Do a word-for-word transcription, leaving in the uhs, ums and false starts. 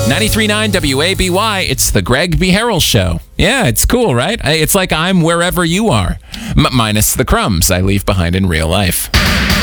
ninety-three point nine W A B Y, it's the Greg B. Harrell Show. Yeah, it's cool, right? It's like I'm wherever you are, M- minus the crumbs I leave behind in real life.